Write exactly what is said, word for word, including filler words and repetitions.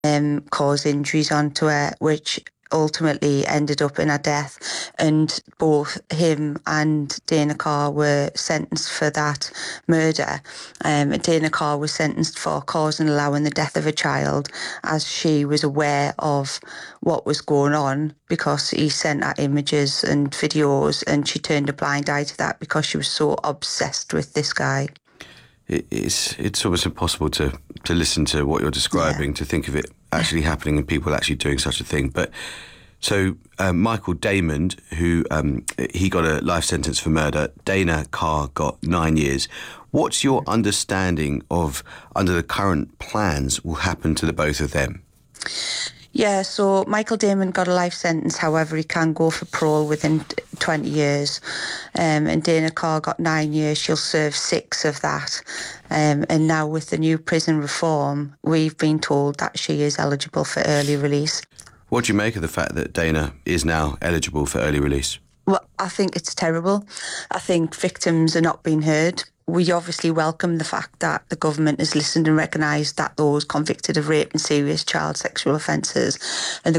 um, cause injuries onto her, which ultimately ended up in her death. And both him and Dana Carr were sentenced for that murder. Um, Dana Carr was sentenced for causing and allowing the death of a child, as she was aware of what was going on because he sent her images and videos, and she turned a blind eye to that because she was so obsessed with this guy. It's it's almost impossible to, to listen to what you're describing, yeah. to think of it actually happening and people actually doing such a thing. But so um, Michael Damon, who um, he got a life sentence for murder. Dana Carr got nine years. What's your understanding of, under the current plans, will happen to the both of them? Yeah, so Michael Damon got a life sentence. However, he can go for parole within twenty years. Um, and Dana Carr got nine years. She'll serve six of that. Um, and now with the new prison reform, we've been told that she is eligible for early release. What do you make of the fact that Dana is now eligible for early release? Well, I think it's terrible. I think victims are not being heard. We obviously welcome the fact that the government has listened and recognised that those convicted of rape and serious child sexual offences, and the